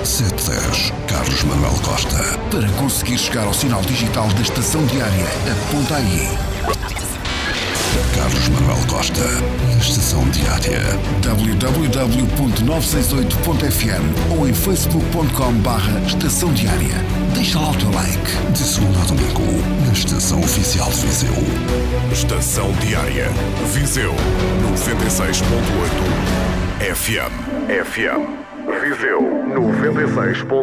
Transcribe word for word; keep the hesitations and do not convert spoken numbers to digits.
sete dez, Carlos Manuel Costa. Para conseguir chegar ao sinal digital da Estação Diária, aponta aí. Carlos Manuel Costa, na Estação Diária. w w w ponto novecentos e sessenta e oito ponto f m ou em facebook ponto com barra Estação Diária. Deixa lá o teu like. De segunda a domingo, na Estação Oficial de Viseu. Estação Diária. Viseu noventa e seis ponto oito F M. F M. Viseu noventa e seis ponto oito.